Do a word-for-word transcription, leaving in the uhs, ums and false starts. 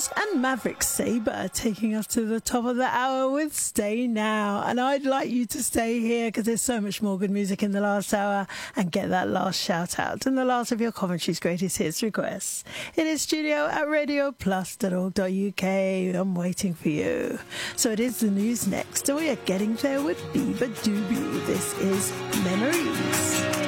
Beatles and Maverick Sabre taking us to the top of the hour with Stay Now. And I'd like you to stay here because there's so much more good music in the last hour and get that last shout out and the last of your Coventry's greatest hits requests. It is studio at radio plus dot org dot U K. I'm waiting for you. So it is the news next and we are getting there with Bieber Doobie. This is Memories.